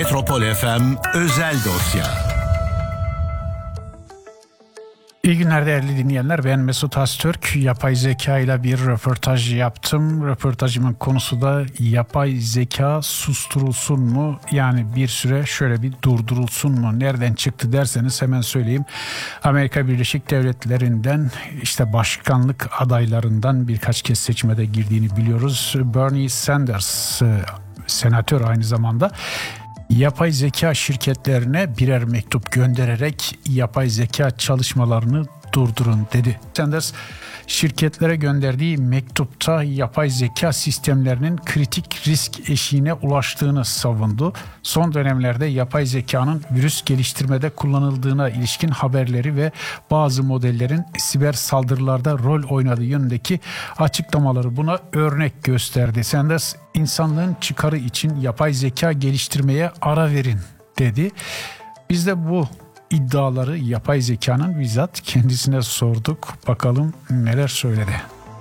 Metropol FM özel dosya. İyi günler değerli dinleyenler. Ben Mesut Öztürk. Yapay zeka ile bir röportaj yaptım. Röportajımın konusu da yapay zeka susturulsun mu? Yani bir süre şöyle bir durdurulsun mu? Nereden çıktı derseniz hemen söyleyeyim. Amerika Birleşik Devletleri'nden işte başkanlık adaylarından birkaç kez seçime de girdiğini biliyoruz. Bernie Sanders, senatör aynı zamanda, yapay zeka şirketlerine birer mektup göndererek yapay zeka çalışmalarını durdurun dedi. Sanders şirketlere gönderdiği mektupta yapay zeka sistemlerinin kritik risk eşiğine ulaştığını savundu. Son dönemlerde yapay zekanın virüs geliştirmede kullanıldığına ilişkin haberleri ve bazı modellerin siber saldırılarda rol oynadığı yönündeki açıklamaları buna örnek gösterdi. Sanders, insanlığın çıkarı için yapay zeka geliştirmeye ara verin dedi. Biz de bu iddiaları yapay zekanın bizzat kendisine sorduk. Bakalım neler söyledi.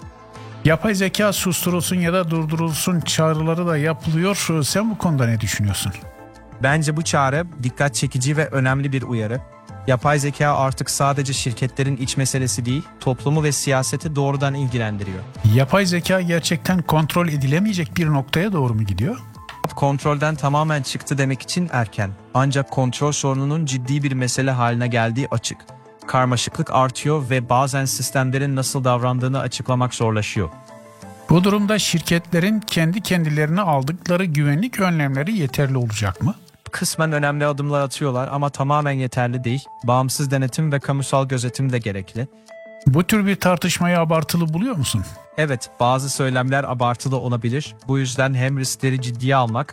Yapay zeka susturulsun ya da durdurulsun çağrıları da yapılıyor. Sen bu konuda ne düşünüyorsun? Bence bu çağrı dikkat çekici ve önemli bir uyarı. Yapay zeka artık sadece şirketlerin iç meselesi değil, toplumu ve siyaseti doğrudan ilgilendiriyor. Yapay zeka gerçekten kontrol edilemeyecek bir noktaya doğru mu gidiyor? Kontrolden tamamen çıktı demek için erken. Ancak kontrol sorununun ciddi bir mesele haline geldiği açık. Karmaşıklık artıyor ve bazen sistemlerin nasıl davrandığını açıklamak zorlaşıyor. Bu durumda şirketlerin kendi kendilerine aldıkları güvenlik önlemleri yeterli olacak mı? Kısmen önemli adımlar atıyorlar ama tamamen yeterli değil. Bağımsız denetim ve kamusal gözetim de gerekli. Bu tür bir tartışmayı abartılı buluyor musun? Evet, bazı söylemler abartılı olabilir. Bu yüzden hem riskleri ciddiye almak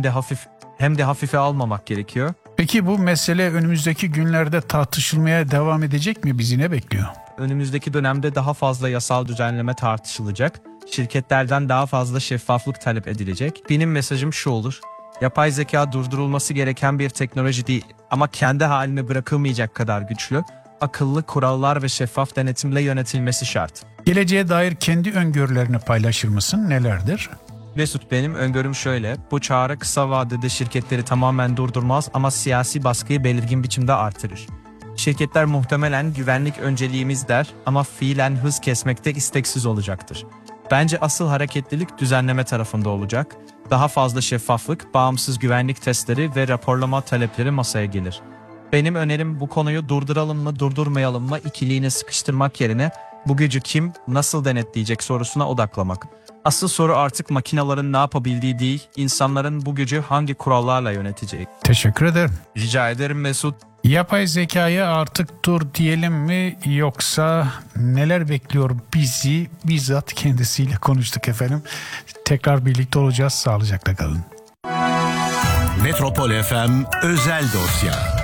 hem de hafife almamak gerekiyor. Peki bu mesele önümüzdeki günlerde tartışılmaya devam edecek mi? Bizi ne bekliyor? Önümüzdeki dönemde daha fazla yasal düzenleme tartışılacak. Şirketlerden daha fazla şeffaflık talep edilecek. Benim mesajım şu olur: yapay zeka durdurulması gereken bir teknoloji değil ama kendi haline bırakılmayacak kadar güçlü, akıllı kurallar ve şeffaf denetimle yönetilmesi şart. Geleceğe dair kendi öngörülerini paylaşır mısın? Nelerdir? Mesut, benim öngörüm şöyle: bu çağrı kısa vadede şirketleri tamamen durdurmaz ama siyasi baskıyı belirgin biçimde artırır. Şirketler muhtemelen güvenlik önceliğimiz der ama fiilen hız kesmekte isteksiz olacaktır. Bence asıl hareketlilik düzenleme tarafında olacak. Daha fazla şeffaflık, bağımsız güvenlik testleri ve raporlama talepleri masaya gelir. Benim önerim, bu konuyu durduralım mı durdurmayalım mı ikiliğine sıkıştırmak yerine bu gücü kim, nasıl denetleyecek sorusuna odaklamak. Asıl soru artık makinelerin ne yapabildiği değil, insanların bu gücü hangi kurallarla yöneteceği. Teşekkür ederim. Rica ederim Mesut. Yapay zekaya artık dur diyelim mi, yoksa neler bekliyor bizi? Bizzat kendisiyle konuştuk efendim. Tekrar birlikte olacağız. Sağlıcakla kalın. Metropol FM özel dosya.